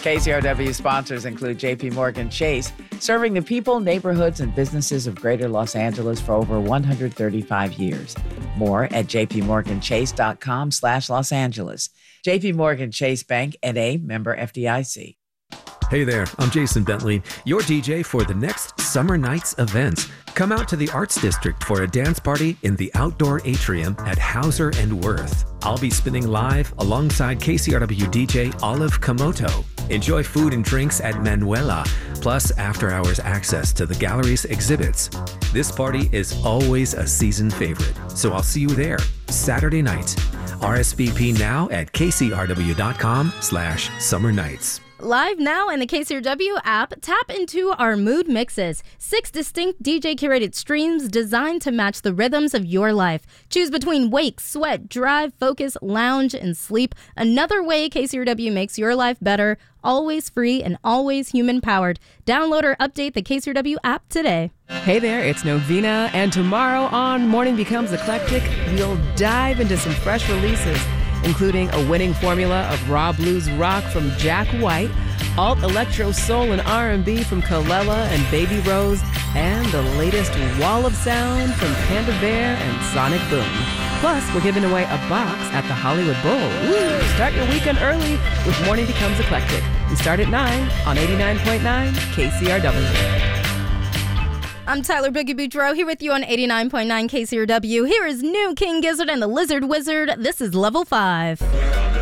KCRW sponsors include JP Morgan Chase, serving the people, neighborhoods, and businesses of Greater Los Angeles for over 135 years. More at jpmorganchase.com/Los Angeles. JP Morgan Chase Bank, N.A., member FDIC. Hey there, I'm Jason Bentley, your DJ for the next Summer Nights events. Come out to the Arts District for a dance party in the outdoor atrium at Hauser and Worth. I'll be spinning live alongside KCRW DJ Olive Komoto. Enjoy food and drinks at Manuela, plus after-hours access to the gallery's exhibits. This party is always a season favorite, so I'll see you there Saturday night. RSVP now at kcrw.com/summer nights. Live now in the KCRW app, tap into our mood mixes. 6 distinct DJ-curated streams designed to match the rhythms of your life. Choose between wake, sweat, drive, focus, lounge, and sleep. Another way KCRW makes your life better. Always free and always human-powered. Download or update the KCRW app today. Hey there, it's Novena, and tomorrow on Morning Becomes Eclectic, we'll dive into some fresh releases, including a winning formula of raw blues rock from Jack White, alt electro soul and R&B from Kalela and Baby Rose, and the latest wall of sound from Panda Bear and Sonic Boom. Plus, we're giving away a box at the Hollywood Bowl. Woo! Start your weekend early with Morning Becomes Eclectic. We start at 9 on 89.9 KCRW. I'm Tyler Boogie Boudreaux here with you on 89.9 KCRW. Here is new King Gizzard and the Lizard Wizard. This is Level 5.